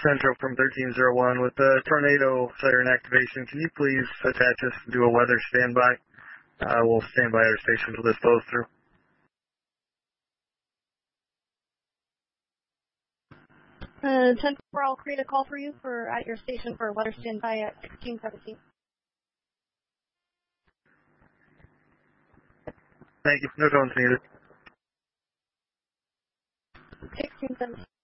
Central from 1301. With the tornado siren activation, can you please attach us to do a weather standby? We'll stand by our station until this flows through. 10-4, I'll create a call for you at your station for a weather standby at 1617. Thank you. No tones needed. 1617.